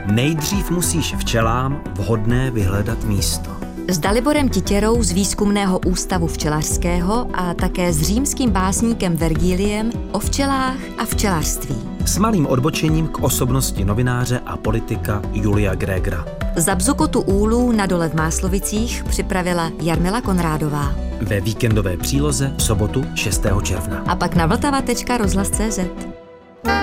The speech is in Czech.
Nejdřív musíš včelám vhodné vyhledat místo. S Daliborem Titěrou z Výzkumného ústavu včelařského a také s římským básníkem Vergiliem o včelách a včelařství. S malým odbočením k osobnosti novináře a politika Julia Gregera. Za Bzukotu úlů na Dole v Máslovicích připravila Jarmila Konrádová. Ve víkendové příloze v sobotu 6. června. A pak na vltava.rozhlas.cz.